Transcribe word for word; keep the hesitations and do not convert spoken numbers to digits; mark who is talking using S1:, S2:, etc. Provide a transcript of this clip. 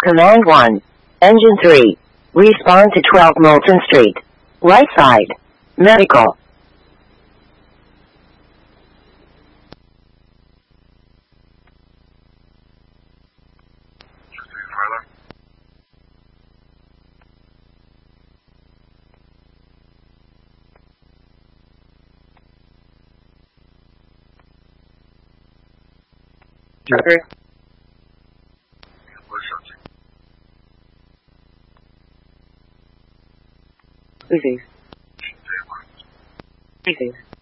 S1: Command one. Engine three. Respawn to twelve Moulton Street. Right side. Medical.
S2: Okay.
S1: Who's these? Who's these?